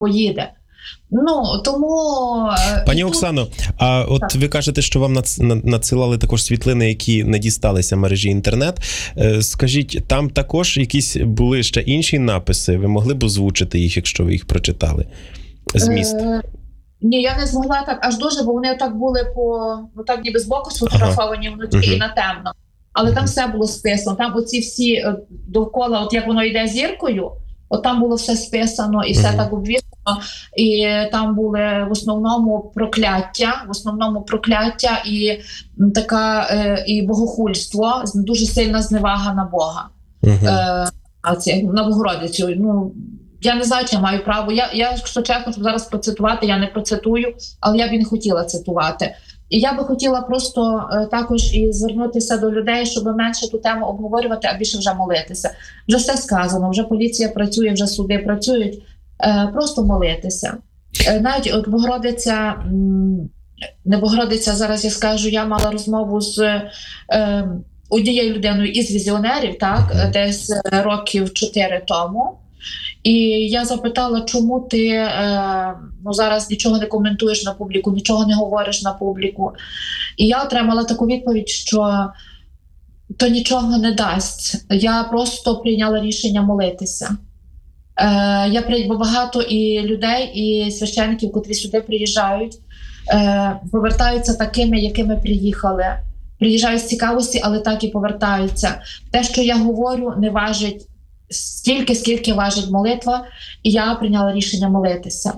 поїде. Ну, тому... Пані Оксано, а от так. Ви кажете, що вам надсилали також світлини, які не дісталися мережі інтернет. Скажіть, там також якісь були ще інші написи? Ви могли б озвучити їх, якщо ви їх прочитали? Зміст? Ні, я не змогла так аж дуже, бо вони так були ну так ніби збоку сфотографовані вночі і на темно. Але там все було списано. Там оці всі довкола, от як воно йде зіркою, от там було все списано і все так обвішано. І там були в основному прокляття і така і богохульство, дуже сильна зневага на Бога. На Богородицю. Ну, я не знаю, чи я маю право. Я якщо чесно, щоб зараз процитувати, я не процитую, але я б і не хотіла цитувати. І я би хотіла просто також і звернутися до людей, щоб менше ту тему обговорювати, а більше вже молитися. Вже все сказано, вже поліція працює, вже суди працюють. Просто молитися. Навіть от Богородиця, зараз я скажу, я мала розмову з однією людиною із візіонерів, так, десь років 4 тому. І я запитала, чому ти зараз нічого не коментуєш на публіку, нічого не говориш на публіку. І я отримала таку відповідь, що то нічого не дасть. Я просто прийняла рішення молитися. Бо багато і людей, і священників, котрі сюди приїжджають, повертаються такими, якими приїхали. Приїжджають з цікавості, але так і повертаються. Те, що я говорю, не важить стільки, скільки важить молитва, і я прийняла рішення молитися.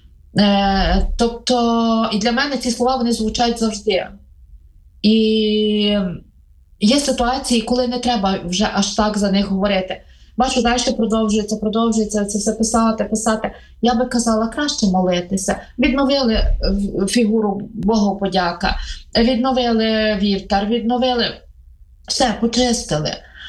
Тобто, і для мене ці слова, вони звучать завжди. І є ситуації, коли не треба вже аж так за них говорити. Бачу, далі продовжується це все писати. Я би казала, краще молитися. Відновили фігуру Богу подяка, відновили вівтар, відновили, все, почистили.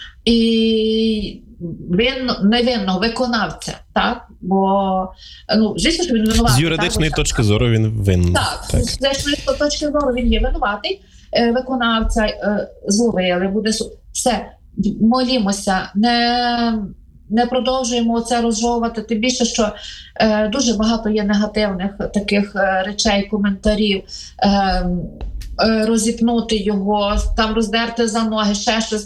І він невинно виконавця, так? Бо, звісно, що він винуватий. З юридичної точки зору він винний. Так, з юридичної точки зору він є винуватий, виконавця зловили, буде суд. Все. Молімося, не продовжуємо це розжовувати, тим більше, що дуже багато є негативних таких речей, коментарів, розіпнути його, там роздерти за ноги, ще щось.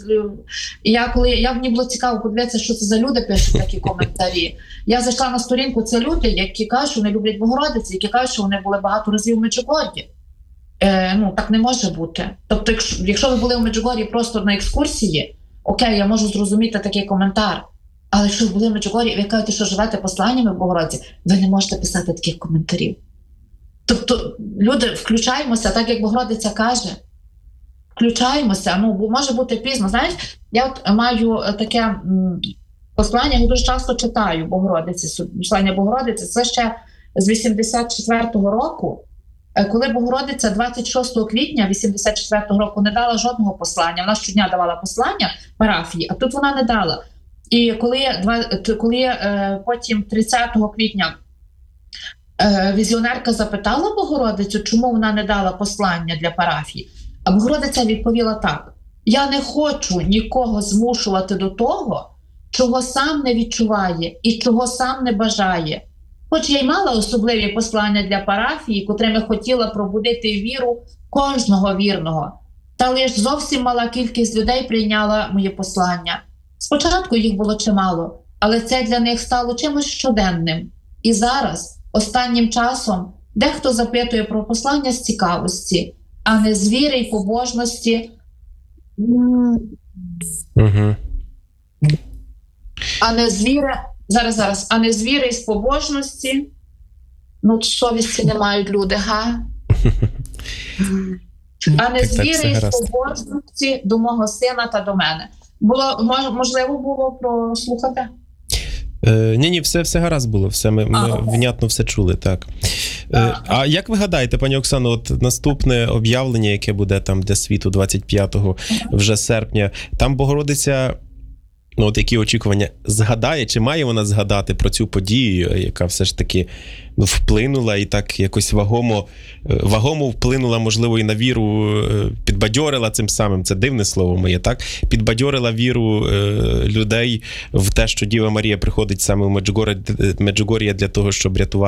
Мені було цікаво подивитися, що це за люди пишуть такі коментарі. Я зайшла на сторінку, це люди, які кажуть, що вони люблять Богородиці, які кажуть, що вони були багато разів в Меджугор'ї. Так не може бути. Тобто, якщо ви були в Меджугор'ї просто на екскурсії, окей, я можу зрозуміти такий коментар. Але якщо ви були в Меджугор'ї і ви кажете, що живете посланнями в Богородиці, ви не можете писати таких коментарів. Тобто, люди, включаємося, так як Богородиця каже. Включаємося, бо може бути пізно. Знаєш, я от маю таке послання, я дуже часто читаю Богородиці, послання Богородиці. Це ще з 84-го року, коли Богородиця 26 квітня 84-го року не дала жодного послання. Вона щодня давала послання парафії, а тут вона не дала. І коли потім 30 квітня візіонерка запитала Богородицю, чому вона не дала послання для парафії, а Богородиця відповіла так: я не хочу нікого змушувати до того, чого сам не відчуває і чого сам не бажає. Хоч я й мала особливі послання для парафії, котрими хотіла пробудити віру кожного вірного, та лише зовсім мала кількість людей прийняла моє послання. Спочатку їх було чимало, але це для них стало чимось щоденним. І зараз, останнім часом, дехто запитує про послання з цікавості, а не з віри й побожності. А не з віри... а не з віри і з побожності. Совісті не мають люди, га? А не з віри і з побожності до мого сина та до мене. Можливо було прослухати? Ні, все гаразд було, ми внятно все чули, так. А як ви гадаєте, пані Оксано, от наступне об'явлення, яке буде там для світу 25 вже серпня, там Богородиця Ну, от які очікування згадає, чи має вона згадати про цю подію, яка все ж таки вплинула і так якось вагомо вплинула, можливо, і на віру, підбадьорила цим самим, це дивне слово моє, так? Підбадьорила віру людей в те, що Діва Марія приходить саме в Меджугор'я для того, щоб рятувати